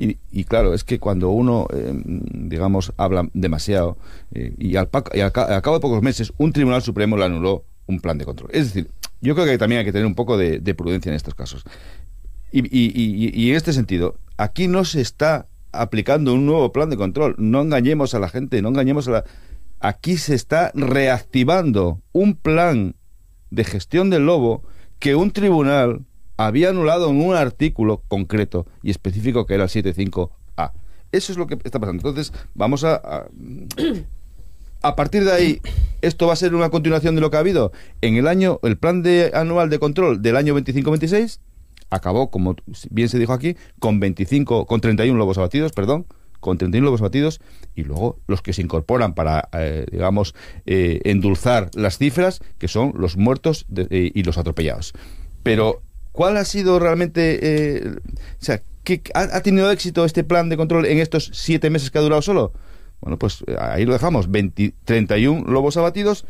Y claro, es que cuando uno, digamos, habla demasiado, y al cabo de pocos meses, un Tribunal Supremo le anuló un plan de control. Es decir, yo creo que también hay que tener un poco de prudencia en estos casos. Y en este sentido, aquí no se está aplicando un nuevo plan de control. No engañemos a la gente, no engañemos a la... Aquí se está reactivando un plan de gestión del lobo que un tribunal había anulado en un artículo concreto y específico que era el 75A. Eso es lo que está pasando. Entonces, vamos a partir de ahí, ¿esto va a ser una continuación de lo que ha habido? El plan anual de control del año 25-26 acabó, como bien se dijo aquí, con 31 lobos abatidos, y luego los que se incorporan para, endulzar las cifras, que son los muertos y los atropellados. Pero, ¿cuál ha sido realmente... ¿ha tenido éxito este plan de control en estos 7 meses que ha durado solo? Bueno, pues ahí lo dejamos. 31 lobos abatidos,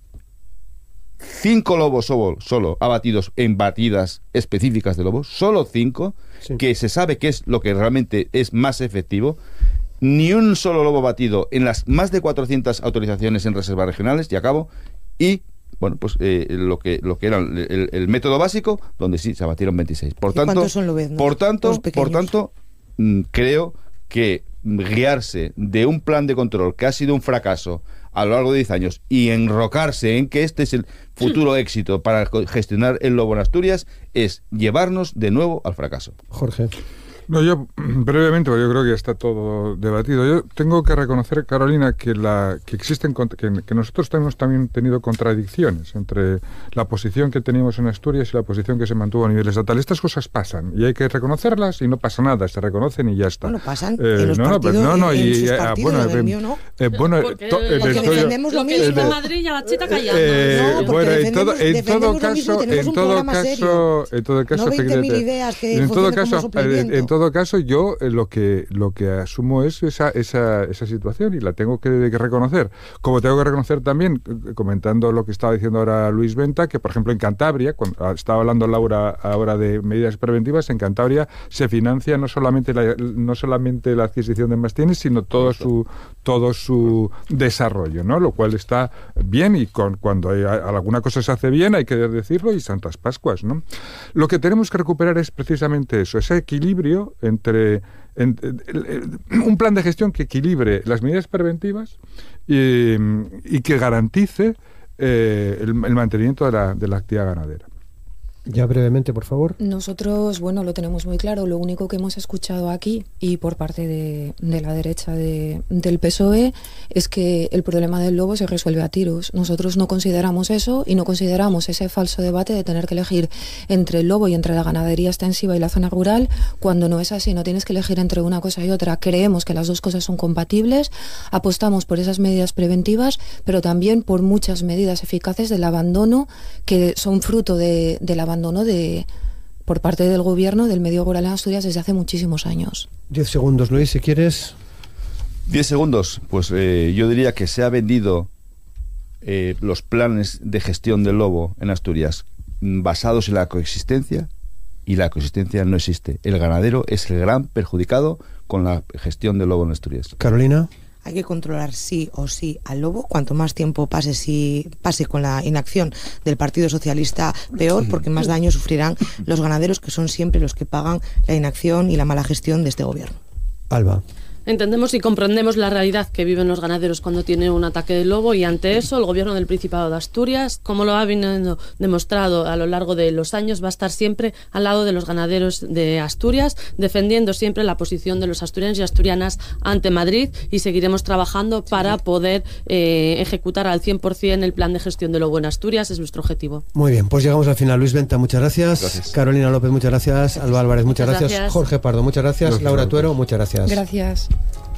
5 lobos solo abatidos en batidas específicas de lobos, solo 5, sí, que se sabe que es lo que realmente es más efectivo. Ni un solo lobo batido en las más de 400 autorizaciones en reservas regionales, y acabo, y bueno, pues lo que era el método básico, donde sí se abatieron 26. Por tanto, ¿cuántos son lobeznos? Por tanto, creo que guiarse de un plan de control que ha sido un fracaso a lo largo de 10 años y enrocarse en que este es el futuro éxito para gestionar el lobo en Asturias es llevarnos de nuevo al fracaso. Jorge. No, yo brevemente, porque yo creo que ya está todo debatido. Yo tengo que reconocer, Carolina, que existen, que nosotros hemos también tenido contradicciones entre la posición que teníamos en Asturias y la posición que se mantuvo a nivel estatal. Estas cosas pasan y hay que reconocerlas y no pasa nada, se reconocen y ya está. Bueno, pasan en los partidos, en sus partidos, en el mío no. Porque defendemos lo mismo. En Madrid ya la chita callando. No, bueno, en todo caso, en todo caso, yo lo que asumo es esa situación y la tengo que reconocer. Como tengo que reconocer también, comentando lo que estaba diciendo ahora Luis Venta, que por ejemplo en Cantabria, cuando estaba hablando Laura ahora de medidas preventivas, en Cantabria se financia no solamente la adquisición de mastines, sino todo su desarrollo, ¿no? Lo cual está bien, y cuando alguna cosa se hace bien hay que decirlo, y Santas Pascuas, ¿no? Lo que tenemos que recuperar es precisamente eso, ese equilibrio entre un plan de gestión que equilibre las medidas preventivas y que garantice el mantenimiento de la actividad ganadera. Ya brevemente, por favor. Nosotros, bueno, lo tenemos muy claro. Lo único que hemos escuchado aquí y por parte de la derecha del PSOE es que el problema del lobo se resuelve a tiros. Nosotros no consideramos eso y no consideramos ese falso debate de tener que elegir entre el lobo y entre la ganadería extensiva y la zona rural, cuando no es así. No tienes que elegir entre una cosa y otra. Creemos que las dos cosas son compatibles. Apostamos por esas medidas preventivas, pero también por muchas medidas eficaces del abandono, que son fruto del abandono por parte del gobierno del medio rural en Asturias desde hace muchísimos años. 10 segundos, Luis, si quieres. 10 segundos. Pues yo diría que se ha vendido los planes de gestión del lobo en Asturias basados en la coexistencia, y la coexistencia no existe. El ganadero es el gran perjudicado con la gestión del lobo en Asturias. Carolina. Hay que controlar sí o sí al lobo. Cuanto más tiempo pase con la inacción del Partido Socialista, peor, porque más daño sufrirán los ganaderos, que son siempre los que pagan la inacción y la mala gestión de este gobierno. Alba. Entendemos y comprendemos la realidad que viven los ganaderos cuando tienen un ataque de lobo, y ante eso el gobierno del Principado de Asturias, como lo ha demostrado a lo largo de los años, va a estar siempre al lado de los ganaderos de Asturias, defendiendo siempre la posición de los asturianos y asturianas ante Madrid, y seguiremos trabajando para poder ejecutar al 100% el plan de gestión del lobo en Asturias. Es nuestro objetivo. Muy bien, pues llegamos al final. Luis Venta, muchas gracias. Carolina López, muchas gracias. Alba Álvarez, muchas gracias. Jorge Pardo, muchas gracias. Laura Tuero, muchas gracias. Gracias.